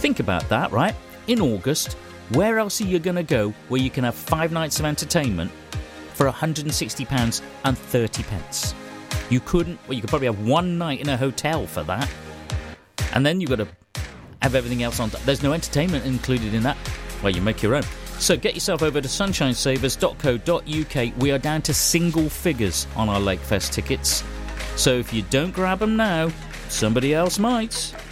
Think about that, right? In August, where else are you going to go where you can have 5 nights of entertainment for £160 and 30 pence? You couldn't. Well, you could probably have 1 night in a hotel for that. And then you've got to have everything else on. There's no entertainment included in that. Well, you make your own. So get yourself over to sunshinesavers.co.uk. We are down to single figures on our Lakefest tickets. So if you don't grab them now, somebody else might.